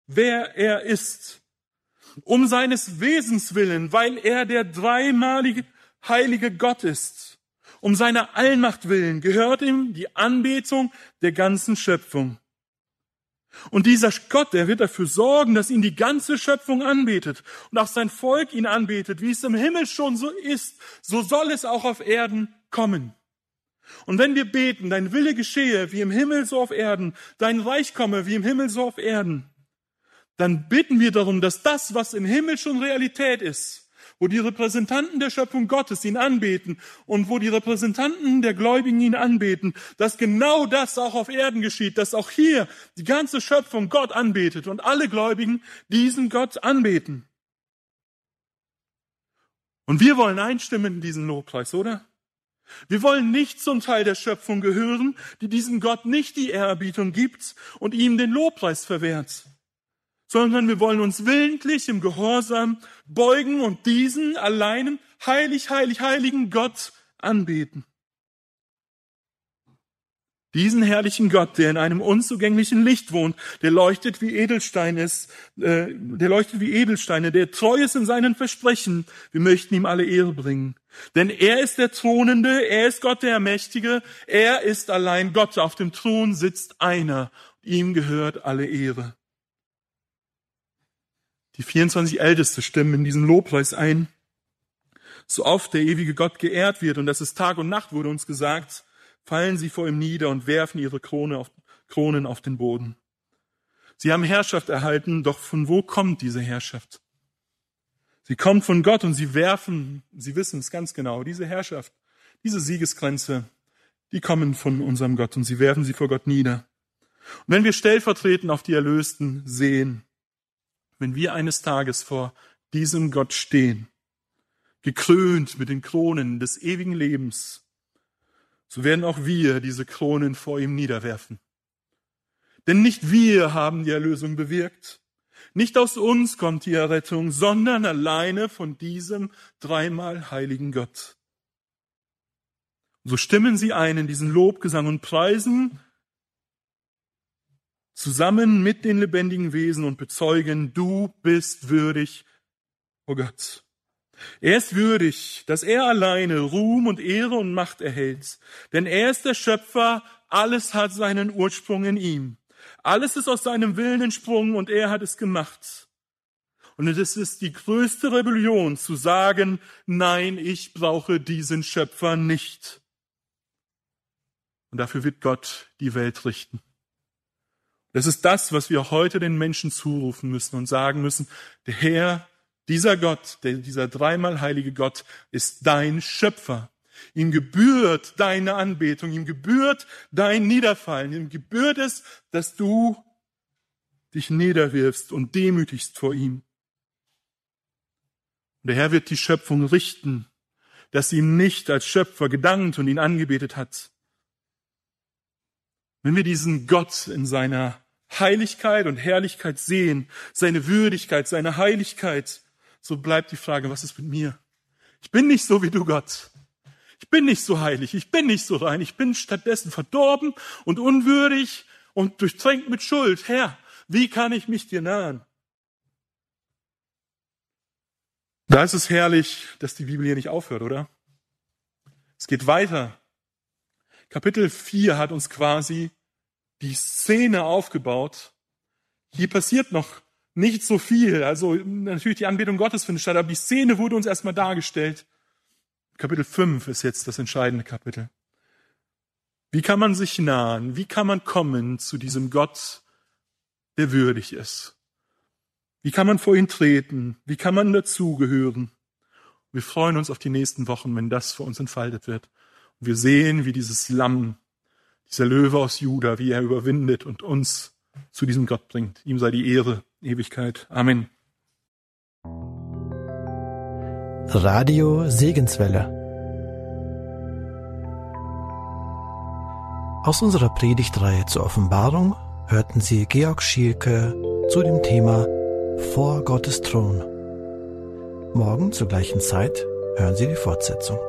wer er ist. Um seines Wesens willen, weil er der dreimalige heilige Gott ist. Um seiner Allmacht willen gehört ihm die Anbetung der ganzen Schöpfung. Und dieser Gott, der wird dafür sorgen, dass ihn die ganze Schöpfung anbetet und auch sein Volk ihn anbetet. Wie es im Himmel schon so ist, so soll es auch auf Erden kommen. Und wenn wir beten, dein Wille geschehe wie im Himmel so auf Erden, dein Reich komme wie im Himmel so auf Erden, dann bitten wir darum, dass das, was im Himmel schon Realität ist, wo die Repräsentanten der Schöpfung Gottes ihn anbeten und wo die Repräsentanten der Gläubigen ihn anbeten, dass genau das auch auf Erden geschieht, dass auch hier die ganze Schöpfung Gott anbetet und alle Gläubigen diesen Gott anbeten. Und wir wollen einstimmen in diesen Lobpreis, oder? Wir wollen nicht zum Teil der Schöpfung gehören, die diesem Gott nicht die Ehrerbietung gibt und ihm den Lobpreis verwehrt, sondern wir wollen uns willentlich im Gehorsam beugen und diesen alleinen heiligen Gott anbeten. Diesen herrlichen Gott, der in einem unzugänglichen Licht wohnt, der leuchtet wie Edelsteine, der treu ist in seinen Versprechen. Wir möchten ihm alle Ehre bringen. Denn er ist der Thronende, er ist Gott der Mächtige, er ist allein Gott. Auf dem Thron sitzt einer, ihm gehört alle Ehre. Die 24 Älteste stimmen in diesen Lobpreis ein. So oft der ewige Gott geehrt wird, und das ist Tag und Nacht, wurde uns gesagt, fallen sie vor ihm nieder und werfen ihre Kronen auf den Boden. Sie haben Herrschaft erhalten, doch von wo kommt diese Herrschaft? Sie kommt von Gott und sie wissen es ganz genau, diese Herrschaft, diese Siegesgrenze, die kommen von unserem Gott und sie werfen sie vor Gott nieder. Und wenn wir stellvertretend auf die Erlösten sehen, wenn wir eines Tages vor diesem Gott stehen, gekrönt mit den Kronen des ewigen Lebens, so werden auch wir diese Kronen vor ihm niederwerfen. Denn nicht wir haben die Erlösung bewirkt, nicht aus uns kommt die Errettung, sondern alleine von diesem dreimal heiligen Gott. So stimmen sie ein in diesen Lobgesang und preisen zusammen mit den lebendigen Wesen und bezeugen, du bist würdig, o Gott. Er ist würdig, dass er alleine Ruhm und Ehre und Macht erhält. Denn er ist der Schöpfer, alles hat seinen Ursprung in ihm. Alles ist aus seinem Willen entsprungen und er hat es gemacht. Und es ist die größte Rebellion zu sagen, nein, ich brauche diesen Schöpfer nicht. Und dafür wird Gott die Welt richten. Das ist das, was wir heute den Menschen zurufen müssen und sagen müssen, der Herr, dieser Gott, dieser dreimal heilige Gott, ist dein Schöpfer. Ihm gebührt deine Anbetung, ihm gebührt dein Niederfallen, ihm gebührt es, dass du dich niederwirfst und demütigst vor ihm. Und der Herr wird die Schöpfung richten, dass sie ihm nicht als Schöpfer gedankt und ihn angebetet hat. Wenn wir diesen Gott in seiner Heiligkeit und Herrlichkeit sehen, seine Würdigkeit, seine Heiligkeit, so bleibt die Frage, was ist mit mir? Ich bin nicht so wie du, Gott. Ich bin nicht so heilig, ich bin nicht so rein, ich bin stattdessen verdorben und unwürdig und durchtränkt mit Schuld. Herr, wie kann ich mich dir nahen? Da ist es herrlich, dass die Bibel hier nicht aufhört, oder? Es geht weiter. Kapitel 4 hat uns quasi die Szene aufgebaut. Hier passiert noch nicht so viel. Also natürlich die Anbetung Gottes findet statt, aber die Szene wurde uns erstmal dargestellt. Kapitel 5 ist jetzt das entscheidende Kapitel. Wie kann man sich nahen? Wie kann man kommen zu diesem Gott, der würdig ist? Wie kann man vor ihn treten? Wie kann man dazugehören? Wir freuen uns auf die nächsten Wochen, wenn das für uns entfaltet wird. Und wir sehen, wie dieses Lamm, dieser Löwe aus Juda, wie er überwindet und uns zu diesem Gott bringt. Ihm sei die Ehre, Ewigkeit. Amen. Radio Segenswelle. Aus unserer Predigtreihe zur Offenbarung hörten Sie Georg Schielke zu dem Thema Vor Gottes Thron. Morgen zur gleichen Zeit hören Sie die Fortsetzung.